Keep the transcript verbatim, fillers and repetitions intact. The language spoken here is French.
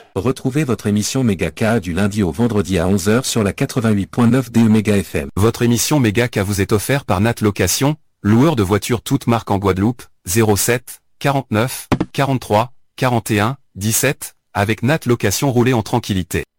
Retrouvez votre émission Méga K du lundi au vendredi à onze heures sur la quatre-vingt-huit point neuf D E Méga F M. Votre émission Méga K vous est offerte par Nat Location, loueur de voitures toutes marques en Guadeloupe, zéro sept, quarante-neuf, quarante-trois, quarante et un, dix-sept, avec Nat Location roulez en tranquillité.